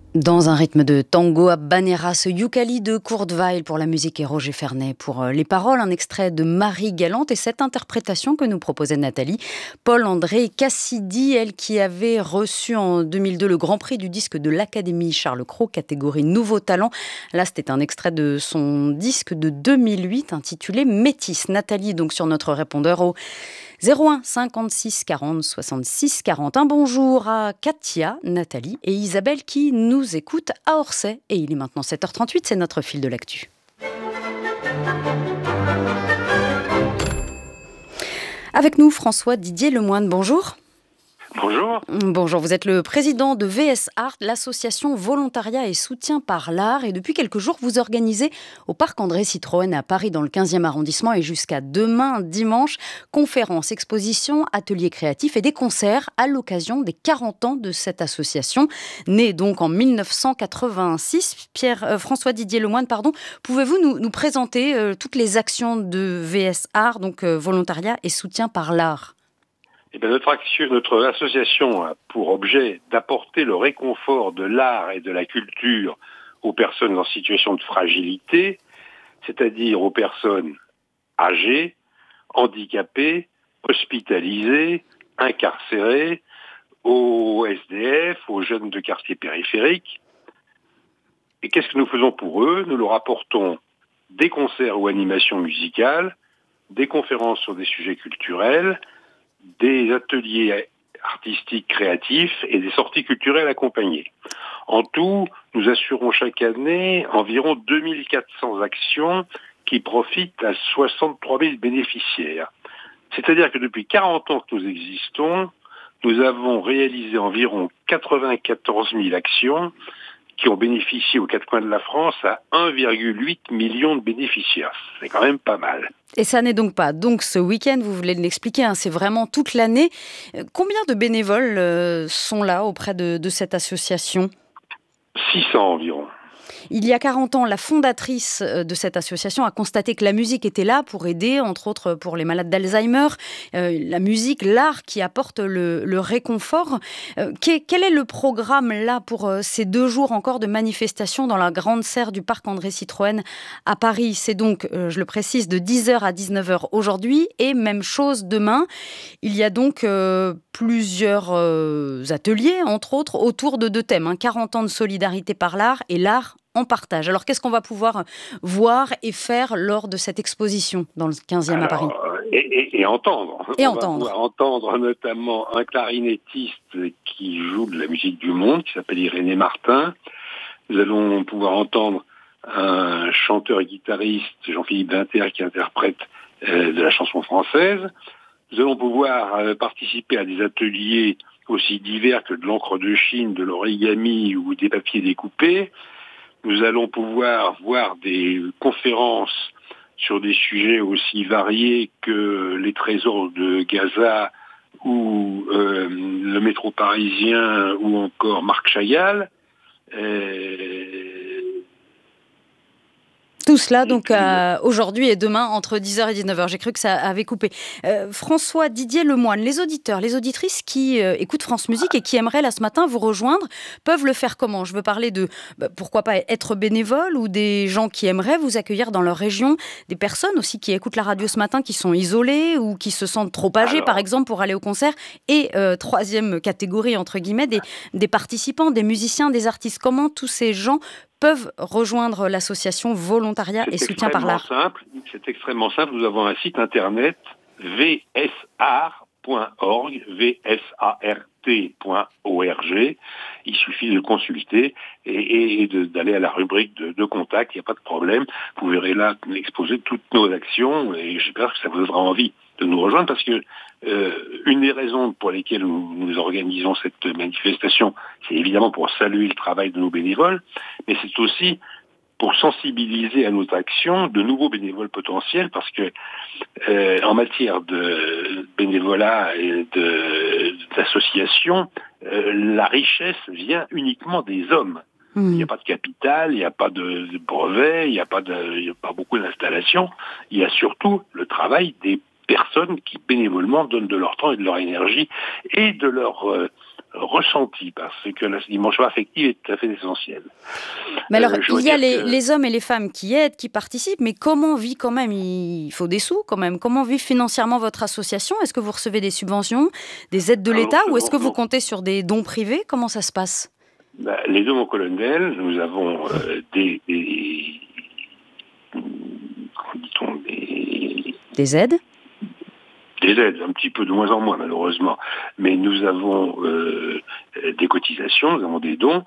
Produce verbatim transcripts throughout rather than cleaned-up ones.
Dans un rythme de tango à Baneras, Yukali de Courtevaille pour la musique et Roger Fernet pour les paroles, un extrait de Marie Galante et cette interprétation que nous proposait Nathalie. Paul-André Cassidy, elle qui avait reçu en deux mille deux le Grand Prix du disque de l'Académie Charles Cros, catégorie Nouveau Talent. Là, c'était un extrait de son disque de deux mille huit intitulé Métis. Nathalie, donc sur notre répondeur au zéro un cinquante-six quarante soixante-six quarante. Un bonjour à Katia, Nathalie et Isabelle qui nous écoutent à Orsay. Et il est maintenant sept heures trente-huit, c'est notre fil de l'actu. Avec nous, François Didier Lemoine, bonjour. Bonjour. Bonjour, vous êtes le président de V S Art, l'association Volontariat et Soutien par l'Art. Et depuis quelques jours, vous organisez au Parc André Citroën à Paris, dans le quinzième arrondissement, et jusqu'à demain, dimanche, conférences, expositions, ateliers créatifs et des concerts à l'occasion des quarante ans de cette association. Née donc en mille neuf cent quatre-vingt-six, Pierre, euh, François Didier Lemoine, pardon, pouvez-vous nous, nous présenter euh, toutes les actions de V S Art, donc euh, Volontariat et Soutien par l'Art ? Eh bien, notre, action, notre association a pour objet d'apporter le réconfort de l'art et de la culture aux personnes en situation de fragilité, c'est-à-dire aux personnes âgées, handicapées, hospitalisées, incarcérées, aux S D F, aux jeunes de quartiers périphériques. Et qu'est-ce que nous faisons pour eux ? Nous leur apportons des concerts ou animations musicales, des conférences sur des sujets culturels, des ateliers artistiques créatifs et des sorties culturelles accompagnées. En tout, nous assurons chaque année environ deux mille quatre cents actions qui profitent à soixante-trois mille bénéficiaires. C'est-à-dire que depuis quarante ans que nous existons, nous avons réalisé environ quatre-vingt-quatorze mille actions qui ont bénéficié aux quatre coins de la France à un virgule huit million de bénéficiaires. C'est quand même pas mal. Et ça n'est donc pas donc ce week-end, vous voulez l'expliquer, hein, c'est vraiment toute l'année. Combien de bénévoles euh, sont là auprès de, de cette association ? six cents environ. Il y a quarante ans, la fondatrice de cette association a constaté que la musique était là pour aider, entre autres pour les malades d'Alzheimer. Euh, la musique, l'art qui apporte le, le réconfort. Euh, quel est le programme là pour euh, ces deux jours encore de manifestation dans la grande serre du Parc André Citroën à Paris ? C'est donc, euh, je le précise, de dix heures à dix-neuf heures aujourd'hui et même chose demain. Il y a donc euh, plusieurs euh, ateliers, entre autres, autour de deux thèmes. Hein, quarante ans de solidarité par l'art et l'art en partage. Alors, qu'est-ce qu'on va pouvoir voir et faire lors de cette exposition dans le quinzième à Paris ? Et, et, et entendre. Et On entendre. va pouvoir entendre notamment un clarinettiste qui joue de la musique du monde, qui s'appelle Irénée Martin. Nous allons pouvoir entendre un chanteur et guitariste, Jean-Philippe Vinter, qui interprète euh, de la chanson française. Nous allons pouvoir euh, participer à des ateliers aussi divers que de l'encre de Chine, de l'origami ou des papiers découpés. Nous allons pouvoir voir des conférences sur des sujets aussi variés que les trésors de Gaza ou euh, le métro parisien ou encore Marc Chagall. Euh... Tout cela, donc, euh, aujourd'hui et demain, entre dix heures et dix-neuf heures. J'ai cru que ça avait coupé. Euh, François Didier Lemoine, les auditeurs, les auditrices qui euh, écoutent France Musique et qui aimeraient, là, ce matin, vous rejoindre, peuvent le faire comment ? Je veux parler de, bah, pourquoi pas, être bénévole ou des gens qui aimeraient vous accueillir dans leur région, des personnes aussi qui écoutent la radio ce matin, qui sont isolées ou qui se sentent trop âgées, Alors... par exemple, pour aller au concert. Et euh, troisième catégorie, entre guillemets, des, des participants, des musiciens, des artistes. Comment tous ces gens peuvent rejoindre l'association Volontariat et Soutien par l'Art ? Simple, c'est extrêmement simple. Nous avons un site internet v s art point org, v s a r t point org. Il suffit de consulter et, et de, d'aller à la rubrique de, de contact. Il n'y a pas de problème. Vous verrez là l'exposé de toutes nos actions et j'espère que ça vous donnera envie de nous rejoindre parce que euh, une des raisons pour lesquelles nous, nous organisons cette manifestation, c'est évidemment pour saluer le travail de nos bénévoles, mais c'est aussi pour sensibiliser à notre action de nouveaux bénévoles potentiels parce que euh, en matière de bénévolat et de, d'association, euh, la richesse vient uniquement des hommes. Mmh. Il n'y a pas de capital, il n'y a pas de, de brevet, il n'y a pas de, il n'y a pas beaucoup d'installations. Il y a surtout le travail des personnes qui bénévolement donnent de leur temps et de leur énergie et de leur euh, ressenti, parce que la dimension affective est tout à fait essentielle. Mais alors, Euh, je il dois y a dire les, que- les hommes et les femmes qui aident, qui participent, mais comment vit quand même, il faut des sous quand même, comment vit financièrement votre association? Est-ce que vous recevez des subventions, des aides de alors, l'État, nous ou est-ce recevons- que vous non. comptez sur des dons privés? Comment ça se passe? Bah, les deux, mon colonel, nous avons euh, des, des, comment dit-on, des, Des aides? des aides, un petit peu de moins en moins malheureusement, mais nous avons euh, des cotisations, nous avons des dons,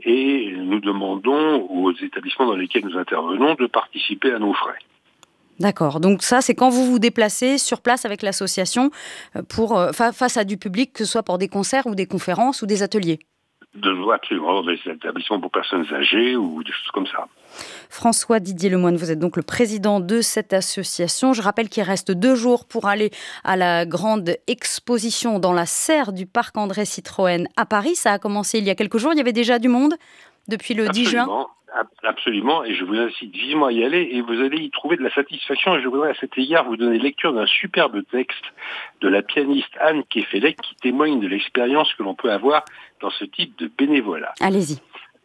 et nous demandons aux établissements dans lesquels nous intervenons de participer à nos frais. D'accord, donc ça c'est quand vous vous déplacez sur place avec l'association euh, pour, euh, fa- face à du public, que ce soit pour des concerts ou des conférences ou des ateliers. De absolument des établissements pour personnes âgées ou des choses comme ça. François Didier Lemoine, vous êtes donc le président de cette association. Je rappelle qu'il reste deux jours pour aller à la grande exposition dans la serre du parc André Citroën à Paris. Ça a commencé il y a quelques jours, il y avait déjà du monde depuis le dix juin. Absolument, ab- absolument, et je vous incite vivement à y aller, et vous allez y trouver de la satisfaction. Et je voudrais à cet égard vous donner lecture d'un superbe texte de la pianiste Anne Kefelec qui témoigne de l'expérience que l'on peut avoir dans ce type de bénévolat. Allez-y.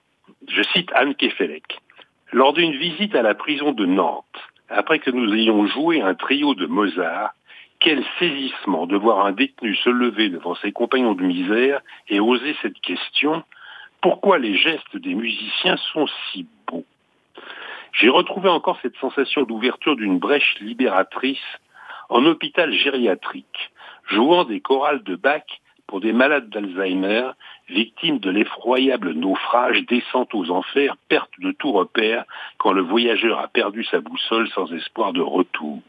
Je cite Anne Kefelec. Lors d'une visite à la prison de Nantes, après que nous ayons joué un trio de Mozart, quel saisissement de voir un détenu se lever devant ses compagnons de misère et oser cette question: pourquoi les gestes des musiciens sont si beaux? J'ai retrouvé encore cette sensation d'ouverture d'une brèche libératrice en hôpital gériatrique, jouant des chorales de Bach pour des malades d'Alzheimer, victimes de l'effroyable naufrage, descente aux enfers, perte de tout repère quand le voyageur a perdu sa boussole sans espoir de retour.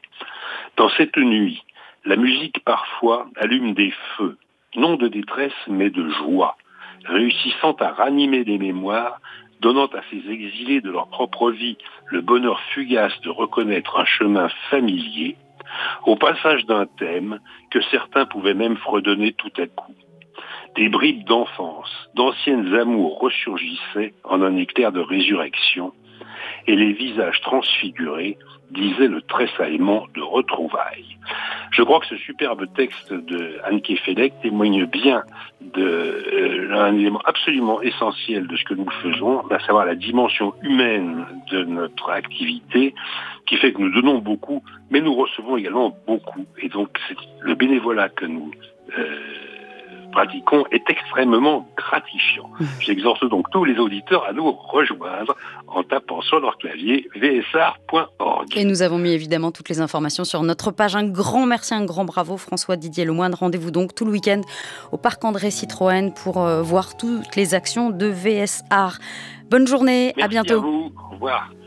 Dans cette nuit, la musique parfois allume des feux, non de détresse mais de joie, réussissant à ranimer des mémoires, donnant à ces exilés de leur propre vie le bonheur fugace de reconnaître un chemin familier, au passage d'un thème que certains pouvaient même fredonner tout à coup. Des bribes d'enfance, d'anciennes amours ressurgissaient en un éclair de résurrection, et les visages transfigurés disaient le tressaillement de retrouvailles. Je crois que ce superbe texte de Anne Kefelec témoigne bien d'un euh, élément absolument essentiel de ce que nous faisons, à savoir la dimension humaine de notre activité, qui fait que nous donnons beaucoup, mais nous recevons également beaucoup. Et donc, c'est le bénévolat que nous euh, pratiquons est extrêmement gratifiant. J'exhorte donc tous les auditeurs à nous rejoindre en tapant sur leur clavier v s r point org. Et nous avons mis évidemment toutes les informations sur notre page. Un grand merci, un grand bravo François Didier Lemoine. Rendez-vous donc tout le week-end au parc André Citroën pour euh, voir toutes les actions de V S R. Bonne journée, Merci à bientôt. à vous, au revoir.